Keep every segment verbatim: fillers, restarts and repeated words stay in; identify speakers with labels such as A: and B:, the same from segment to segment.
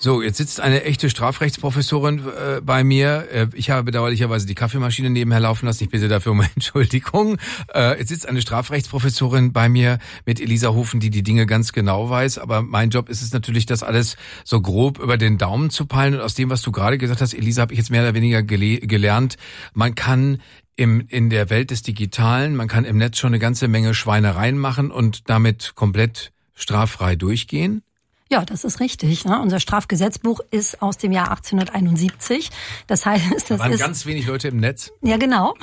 A: So, jetzt sitzt eine echte Strafrechtsprofessorin äh, bei mir. Äh, ich habe bedauerlicherweise die Kaffeemaschine nebenher laufen lassen. Ich bitte dafür um Entschuldigung. Äh, jetzt sitzt eine Strafrechtsprofessorin bei mir mit Elisa Hofen, die die Dinge ganz genau weiß. Aber mein Job ist es natürlich, das alles so grob über den Daumen zu peilen. Und aus dem, was du gerade gesagt hast, Elisa, habe ich jetzt mehr oder weniger gele- gelernt. Man kann im in der Welt des Digitalen, man kann im Netz schon eine ganze Menge Schweinereien machen und damit komplett straffrei durchgehen.
B: Ja, das ist richtig. Ne? Unser Strafgesetzbuch ist aus dem Jahr achtzehnhunderteinundsiebzig. Das heißt, das
A: da waren
B: ist
A: ganz wenig Leute im Netz.
B: Ja, genau.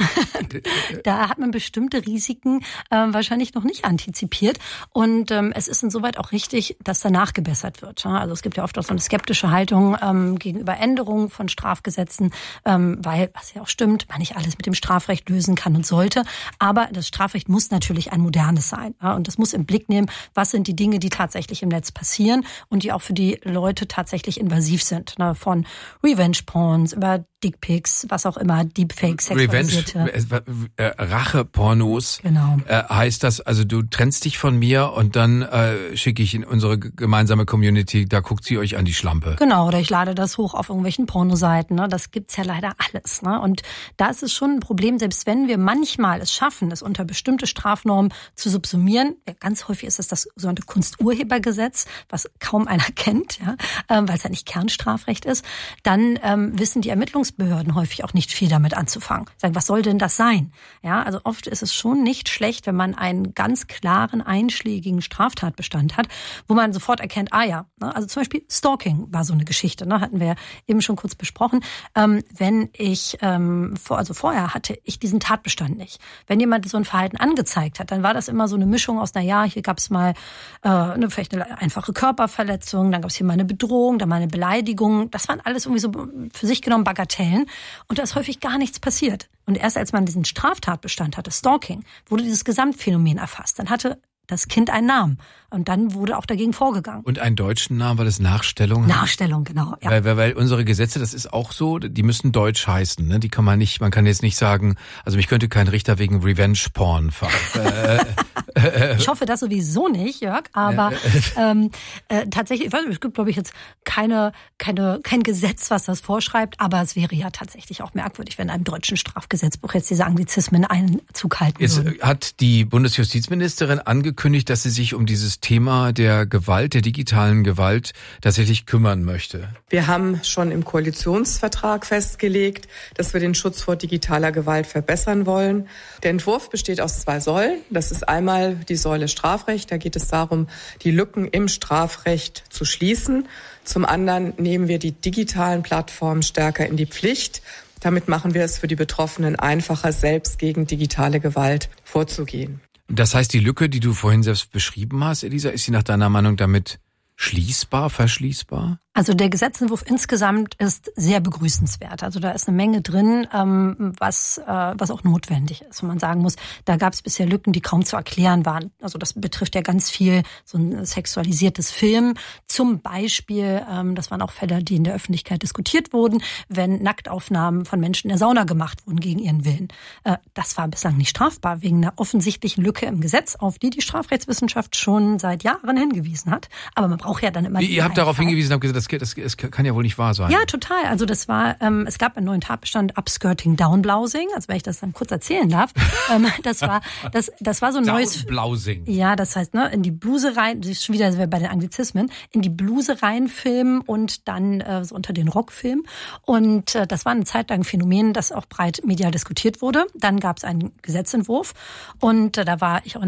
B: Da hat man bestimmte Risiken äh, wahrscheinlich noch nicht antizipiert. Und ähm, es ist insoweit auch richtig, dass danach gebessert wird. Ja? Also es gibt ja oft auch so eine skeptische Haltung ähm, gegenüber Änderungen von Strafgesetzen, ähm, weil, was ja auch stimmt, man nicht alles mit dem Strafrecht lösen kann und sollte. Aber das Strafrecht muss natürlich ein modernes sein. Ja? Und das muss im Blick nehmen, was sind die Dinge, die tatsächlich im Netz passieren und die auch für die Leute tatsächlich invasiv sind. Ne? Von Revenge-Porns über Dickpics, was auch immer, Deepfakes, sexualisierte.
A: Revenge, äh, Rache-Pornos.
B: Genau.
A: Äh, heißt das, also du trennst dich von mir und dann äh, schicke ich in unsere gemeinsame Community, da guckt sie euch an die Schlampe.
B: Genau, oder ich lade das hoch auf irgendwelchen Pornoseiten. Ne? Das gibt's ja leider alles. Ne? Und da ist es schon ein Problem, selbst wenn wir manchmal es schaffen, es unter bestimmte Strafnormen zu subsumieren. Ja, ganz häufig ist es das sogenannte Kunsturhebergesetz, was kaum einer kennt, ja, ähm, weil es ja nicht Kernstrafrecht ist. Dann ähm, wissen die Ermittlungs Behörden häufig auch nicht viel damit anzufangen. Sagen, was soll denn das sein? Ja, also oft ist es schon nicht schlecht, wenn man einen ganz klaren, einschlägigen Straftatbestand hat, wo man sofort erkennt, ah ja, ne, also zum Beispiel Stalking war so eine Geschichte, ne, hatten wir ja eben schon kurz besprochen. Ähm, wenn ich, ähm, vor, also vorher hatte ich diesen Tatbestand nicht. Wenn jemand so ein Verhalten angezeigt hat, dann war das immer so eine Mischung aus, na ja, hier gab es mal äh, eine, vielleicht eine einfache Körperverletzung, dann gab es hier mal eine Bedrohung, dann mal eine Beleidigung. Das waren alles irgendwie so für sich genommen Bagatellen. Und da ist häufig gar nichts passiert. Und erst als man diesen Straftatbestand hatte, Stalking, wurde dieses Gesamtphänomen erfasst. Dann hatte das Kind einen Namen. Und dann wurde auch dagegen vorgegangen.
A: Und einen deutschen Namen, weil es Nachstellung hat?
B: Nachstellung, genau. Ja.
A: Weil, weil, weil unsere Gesetze, das ist auch so, die müssen deutsch heißen. Ne? Die kann man nicht, man kann jetzt nicht sagen, also mich könnte kein Richter wegen Revenge-Porn ver...
B: Ich hoffe das sowieso nicht, Jörg, aber ähm, äh, tatsächlich, ich weiß nicht, es gibt, glaube ich, jetzt keine, keine, kein Gesetz, was das vorschreibt, aber es wäre ja tatsächlich auch merkwürdig, wenn einem deutschen Strafgesetzbuch jetzt diese Anglizismen Einzug halten
A: jetzt
B: würden.
A: Hat die Bundesjustizministerin angekündigt, dass sie sich um dieses Thema der Gewalt, der digitalen Gewalt tatsächlich kümmern möchte.
C: Wir haben schon im Koalitionsvertrag festgelegt, dass wir den Schutz vor digitaler Gewalt verbessern wollen. Der Entwurf besteht aus zwei Säulen. Das ist einmal die Säule Strafrecht. Da geht es darum, die Lücken im Strafrecht zu schließen. Zum anderen nehmen wir die digitalen Plattformen stärker in die Pflicht. Damit machen wir es für die Betroffenen einfacher, selbst gegen digitale Gewalt vorzugehen.
A: Das heißt, die Lücke, die du vorhin selbst beschrieben hast, Elisa, ist sie nach deiner Meinung damit schließbar, verschließbar?
B: Also der Gesetzentwurf insgesamt ist sehr begrüßenswert. Also da ist eine Menge drin, ähm, was, äh, was auch notwendig ist. Und man sagen muss, da gab es bisher Lücken, die kaum zu erklären waren. Also das betrifft ja ganz viel so ein sexualisiertes Film. Zum Beispiel, ähm, das waren auch Fälle, die in der Öffentlichkeit diskutiert wurden, wenn Nacktaufnahmen von Menschen in der Sauna gemacht wurden gegen ihren Willen. Äh, das war bislang nicht strafbar, wegen einer offensichtlichen Lücke im Gesetz, auf die die Strafrechtswissenschaft schon seit Jahren hingewiesen hat. Aber man braucht ja dann immer...
A: Wie, ihr habt darauf hingewiesen, habt gesagt, das, das, das kann ja wohl nicht wahr sein.
B: Ja, total. Also das war, ähm, es gab einen neuen Tatbestand Upskirting Downblousing, also wenn ich das dann kurz erzählen darf. ähm, das war, das, das war so ein neues...
A: Downblousing.
B: Ja, das heißt, ne, in die Bluse rein, das ist schon wieder bei den Anglizismen, in die Bluse reinfilmen und dann äh, so unter den Rock filmen. Und äh, das war eine Zeit lang ein Phänomen, das auch breit medial diskutiert wurde. Dann gab es einen Gesetzentwurf und äh, da war ich auch in